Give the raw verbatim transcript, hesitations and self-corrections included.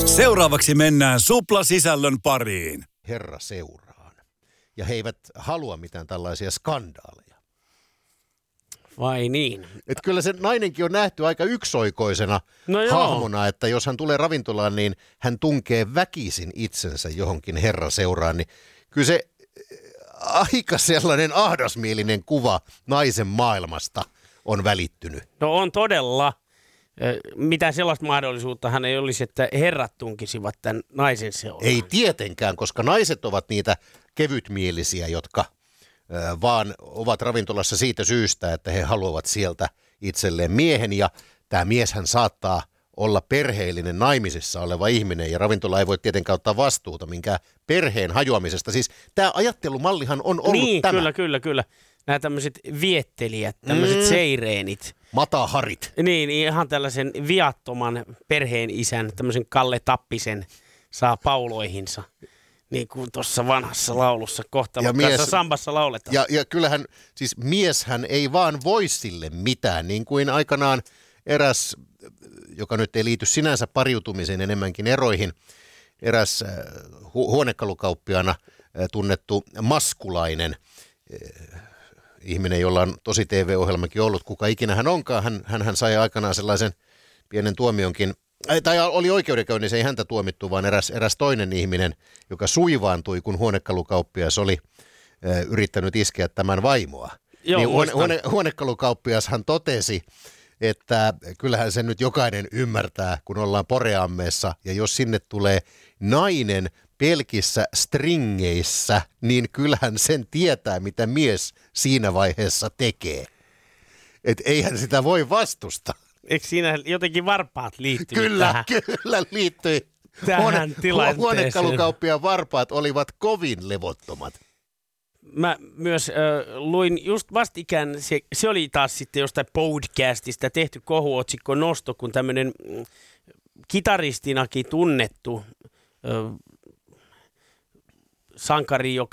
Seuraavaksi mennään suplasisällön pariin. Herra seuraan. Ja he eivät halua mitään tällaisia skandaaleja. Vai niin? Et kyllä se nainenkin on nähty aika yksioikoisena No joo. hahmona, että jos hän tulee ravintolaan, niin hän tunkee väkisin itsensä johonkin herra seuraan. Niin kyllä se aika sellainen ahdasmielinen kuva naisen maailmasta on välittynyt. No on todella. Mitä sellaista mahdollisuuttahan ei olisi, että herrat tunkisivat tämän naisen seuraan? Ei tietenkään, koska naiset ovat niitä kevytmielisiä, jotka ö, vaan ovat ravintolassa siitä syystä, että he haluavat sieltä itselleen miehen. Ja tämä mieshän saattaa olla perheellinen naimisissa oleva ihminen ja ravintola ei voi tietenkään ottaa vastuuta minkään perheen hajoamisesta. Siis tämä ajattelumallihan on ollut niin, tämä. kyllä, kyllä, kyllä. Nämä tämmöiset viettelijät, tämmöiset mm. seireenit. Mataharit. Niin, ihan tällaisen viattoman perheen isän, tämmöisen Kalle Tappisen saa pauloihinsa. Niin kuin tuossa vanhassa laulussa kohtalokkaassa sambassa lauletaan. Ja, ja kyllähän, siis mieshän ei vaan voi sille mitään, niin kuin aikanaan eräs, joka nyt ei liity sinänsä pariutumiseen enemmänkin eroihin, eräs hu- huonekalukauppiaana tunnettu maskulainen ihminen, jolla on tosi T V-ohjelmakin ollut, kuka ikinä hän onkaan, hän, hän, hän sai aikanaan sellaisen pienen tuomionkin, tai oli oikeudenkäynnissä, ei häntä tuomittu, vaan eräs, eräs toinen ihminen, joka suivaantui, kun huonekalukauppias oli äh, yrittänyt iskeä tämän vaimoa. Joo, niin huone, huone, huonekalukauppiashan totesi, että kyllähän sen nyt jokainen ymmärtää, kun ollaan Poreammeessa, ja jos sinne tulee nainen pelkissä stringeissä, niin kyllähän sen tietää, mitä mies siinä vaiheessa tekee. Et eihän sitä voi vastustaa. Eikö siinä jotenkin varpaat liittynyt Kyllä, tähän? kyllä liittyi. Tähän Huone, tilanteeseen. Huonekalukauppiaan varpaat olivat kovin levottomat. Mä myös äh, luin just vastikään, se, se oli taas sitten jostain podcastista tehty kohuotsikko nosto, kun tämmöinen mm, kitaristinakin tunnettu äh, sankari, joka